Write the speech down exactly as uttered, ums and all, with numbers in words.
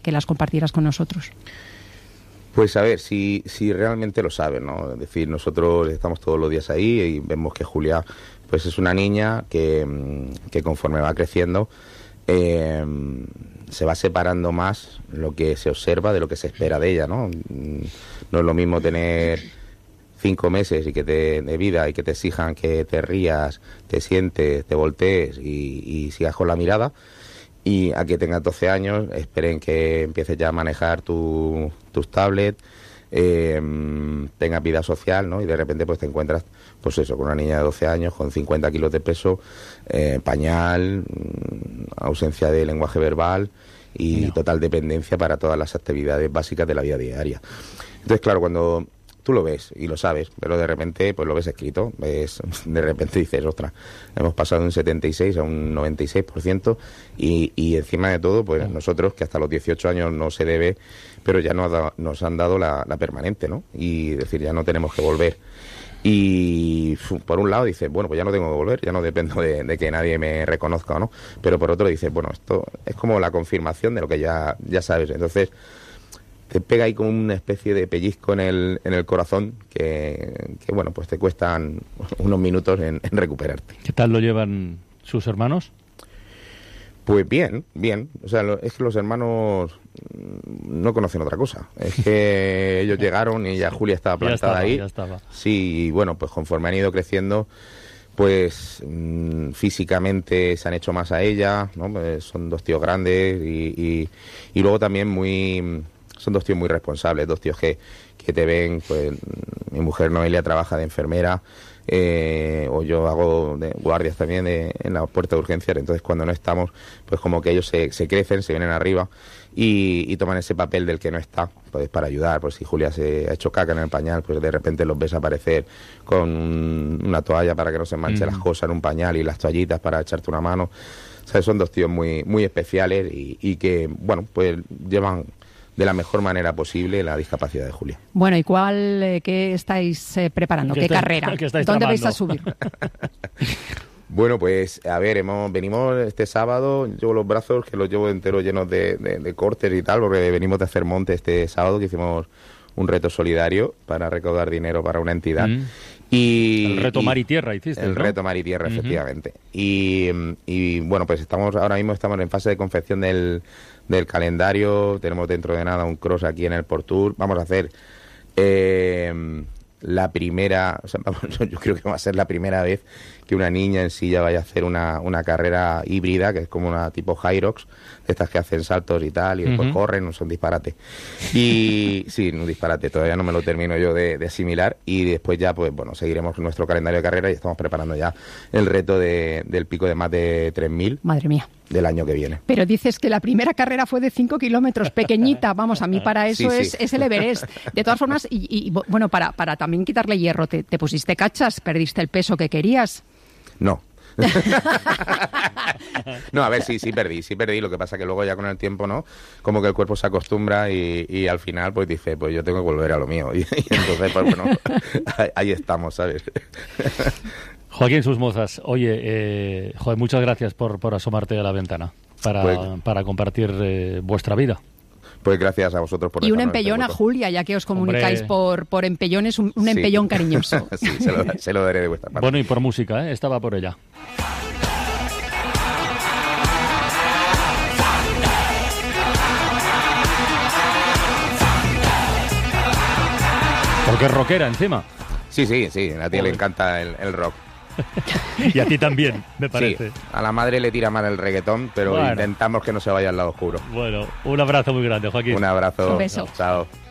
que las compartieras con nosotros. Pues a ver, si, si realmente lo saben, ¿no? Es decir, nosotros estamos todos los días ahí y vemos que Julia pues es una niña que, que conforme va creciendo eh, se va separando más lo que se observa de lo que se espera de ella, ¿no? No es lo mismo tener cinco meses y que te, de vida y que te exijan que te rías, te sientes, te voltees y, y sigas con la mirada, y a que tengas doce años, esperen que empieces ya a manejar tu, tus tablets, eh, tengas vida social, ¿no? Y de repente pues te encuentras, pues eso, con una niña de doce años, con cincuenta kilos de peso, eh, pañal, ausencia de lenguaje verbal y no. total dependencia para todas las actividades básicas de la vida diaria. Entonces, claro, cuando tú lo ves y lo sabes, pero de repente pues lo ves escrito, ves, de repente dices, ostras, hemos pasado de un setenta y seis a un noventa y seis por ciento y, y encima de todo, pues nosotros, que hasta los dieciocho años no se debe, pero ya nos, da, nos han dado la, la permanente, ¿no? Y decir, ya no tenemos que volver. Y por un lado dices, bueno, pues ya no tengo que volver, ya no dependo de, de que nadie me reconozca o no, pero por otro dices, bueno, esto es como la confirmación de lo que ya, ya sabes. Entonces te pega ahí como una especie de pellizco en el, en el corazón que, que, bueno, pues te cuestan unos minutos en, en recuperarte. ¿Qué tal lo llevan sus hermanos? Pues bien, bien. O sea, lo, es que los hermanos no conocen otra cosa. Es que ellos llegaron y ya Julia estaba plantada ya estaba, ahí. Ya estaba. Sí, y bueno, pues conforme han ido creciendo, pues mmm, físicamente se han hecho más a ella, ¿no? Pues son dos tíos grandes y, y, y luego también muy... Son dos tíos muy responsables, dos tíos que, que te ven, pues mi mujer Noelia trabaja de enfermera, eh, o yo hago de guardias también de, en la puerta de urgencias, entonces cuando no estamos, pues como que ellos se, se crecen, se vienen arriba y, y toman ese papel del que no está, pues para ayudar. Pues si Julia se ha hecho caca en el pañal, pues de repente los ves aparecer con un, una toalla para que no se manche mm. las cosas en un pañal y las toallitas para echarte una mano. O sea, son dos tíos muy, muy especiales y, y que, bueno, pues llevan de la mejor manera posible la discapacidad de Julia. Bueno, ¿y cuál, eh, qué estáis eh, preparando? ¿Qué, ¿Qué estáis, carrera? ¿Qué ¿Dónde tramando? vais a subir? Bueno, pues a ver, hemos venimos este sábado, llevo los brazos que los llevo enteros llenos de, de, de cortes y tal, porque venimos de hacer monte este sábado, que hicimos un reto solidario para recaudar dinero para una entidad. Mm. Y, el reto y, Mar y Tierra hiciste, El ¿no? reto Mar y Tierra, uh-huh. efectivamente. Y, y bueno, pues estamos ahora mismo estamos en fase de confección del, del calendario. Tenemos dentro de nada un cross aquí en el Portour. Vamos a hacer eh, la primera, o sea, yo creo que va a ser la primera vez que una niña en silla vaya a hacer una, una carrera híbrida, que es como una tipo Hyrox, de estas que hacen saltos y tal, y después uh-huh. corren, no son disparates. Y sí, un disparate, todavía no me lo termino yo de, de asimilar, y después ya, pues bueno, seguiremos nuestro calendario de carrera y estamos preparando ya el reto de, del pico de más de tres mil. Madre mía. Del año que viene. Pero dices que la primera carrera fue de cinco kilómetros, pequeñita, vamos, a mí para eso sí, es, sí. es el Everest. De todas formas, y, y bueno, para, para también quitarle hierro, ¿te, te pusiste cachas? ¿Perdiste el peso que querías? No. No, a ver, sí, sí perdí, sí perdí. Lo que pasa que luego ya con el tiempo, ¿no? Como que el cuerpo se acostumbra y, y al final pues dice, pues yo tengo que volver a lo mío. Y, y entonces, pues bueno, ahí, ahí estamos, ¿sabes? Joaquín Susmozas, oye, eh, joder, muchas gracias por, por asomarte a la ventana para, pues, para compartir eh, vuestra vida. Pues gracias a vosotros por... Y un empellón a Julia, ya que os comunicáis por, por empellones, un, un empellón sí. cariñoso. Sí, se lo, se lo daré de vuestra parte. Bueno, y por música, ¿eh? Estaba por ella. Porque es rockera encima. Sí, sí, sí, a ti le encanta el, el rock. Y a ti también, me parece. Sí, a la madre le tira mal el reggaetón, pero bueno, intentamos que no se vaya al lado oscuro. Bueno, un abrazo muy grande, Joaquín. Un abrazo. Un beso. Chao.